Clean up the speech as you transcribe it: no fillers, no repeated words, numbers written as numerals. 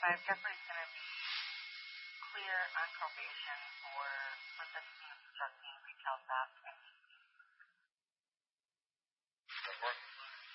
Jeffrey's going to be clear on probation for resisting, obstructing retail theft, and he